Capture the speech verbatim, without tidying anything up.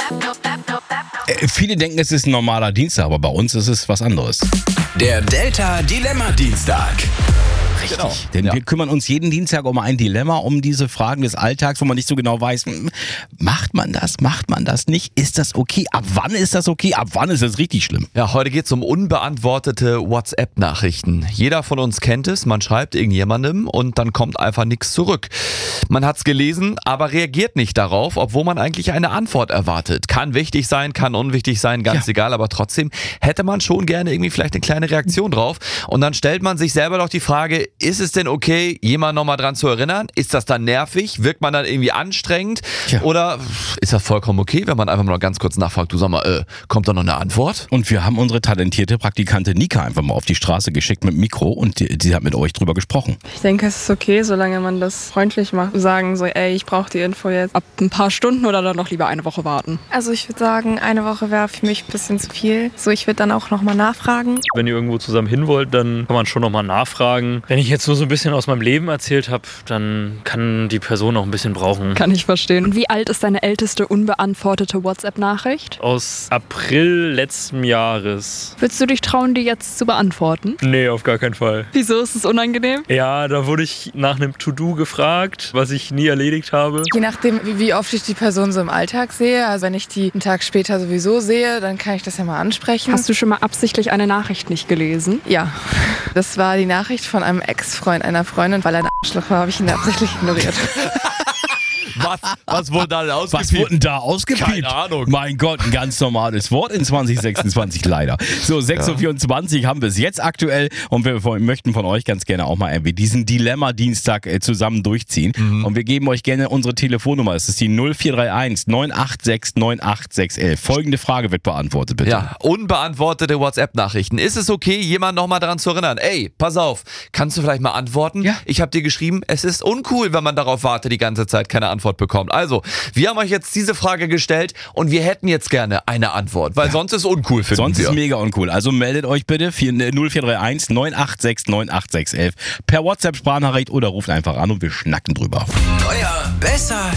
Äh, viele denken, es ist ein normaler Dienstag, aber bei uns ist es was anderes. Der Delta Dilemma Dienstag. Richtig, Genau. denn Ja. wir kümmern uns jeden Dienstag um ein Dilemma, um diese Fragen des Alltags, wo man nicht so genau weiß, hm, macht man das, macht man das nicht, ist das okay, ab wann ist das okay, ab wann ist es richtig schlimm? Ja, heute geht es um unbeantwortete WhatsApp-Nachrichten. Jeder von uns kennt es, man schreibt irgendjemandem und dann kommt einfach nichts zurück. Man hat es gelesen, aber reagiert nicht darauf, obwohl man eigentlich eine Antwort erwartet. Kann wichtig sein, kann unwichtig sein, ganz Ja. egal, aber trotzdem hätte man schon gerne irgendwie vielleicht eine kleine Reaktion drauf. Und dann stellt man sich selber doch die Frage, ist es denn okay, jemanden nochmal dran zu erinnern? Ist das dann nervig? Wirkt man dann irgendwie anstrengend? Tja. Oder ist das vollkommen okay, wenn man einfach mal ganz kurz nachfragt, du sag mal, äh, kommt da noch eine Antwort? Und wir haben unsere talentierte Praktikantin Nika einfach mal auf die Straße geschickt mit dem Mikro und die, die hat mit euch drüber gesprochen. Ich denke, es ist okay, solange man das freundlich macht. Sagen so, ey, ich brauche die Info jetzt ab ein paar Stunden oder dann noch lieber eine Woche warten. Also ich würde sagen, eine Woche wäre für mich ein bisschen zu viel. So, ich würde dann auch nochmal nachfragen. Wenn ihr irgendwo zusammen hin wollt, dann kann man schon nochmal nachfragen. Wenn ich jetzt nur so ein bisschen aus meinem Leben erzählt habe, dann kann die Person auch ein bisschen brauchen. Kann ich verstehen. Und wie alt ist deine älteste unbeantwortete WhatsApp-Nachricht? Aus April letzten Jahres. Würdest du dich trauen, die jetzt zu beantworten? Nee, auf gar keinen Fall. Wieso ist es unangenehm? Ja, da wurde ich nach einem To-Do gefragt, was ich nie erledigt habe. Je nachdem, wie wie oft ich die Person so im Alltag sehe. Also wenn ich die einen Tag später sowieso sehe, dann kann ich das ja mal ansprechen. Hast du schon mal absichtlich eine Nachricht nicht gelesen? Ja, das war die Nachricht von einem Ex-Freund einer Freundin, weil er ein Arschloch war, habe ich ihn absichtlich ignoriert. Was, was wurde da Was wurde ausgepiept? denn da ausgepiept? Keine Ahnung. Mein Gott, ein ganz normales Wort in zwanzig sechsundzwanzig leider. So, sechs Uhr vierundzwanzig haben wir es jetzt aktuell und wir von- möchten von euch ganz gerne auch mal irgendwie diesen Dilemma-Dienstag äh, zusammen durchziehen. Mhm. Und wir geben euch gerne unsere Telefonnummer. Es ist die null vier drei eins neun acht sechs neun acht sechs eins. Folgende Frage wird beantwortet, bitte. Ja, unbeantwortete WhatsApp-Nachrichten. Ist es okay, jemanden nochmal daran zu erinnern? Ey, pass auf, kannst du vielleicht mal antworten? Ja. Ich habe dir geschrieben, es ist uncool, wenn man darauf wartet, die ganze Zeit keine Antwort bekommt. Also, wir haben euch jetzt diese Frage gestellt und wir hätten jetzt gerne eine Antwort, weil sonst ist uncool, finden Sonst wir. ist mega uncool. Also meldet euch bitte für null vier drei eins neun acht sechs neun acht sechs eins per WhatsApp-Sprachnachricht oder ruft einfach an und wir schnacken drüber. Euer Besser,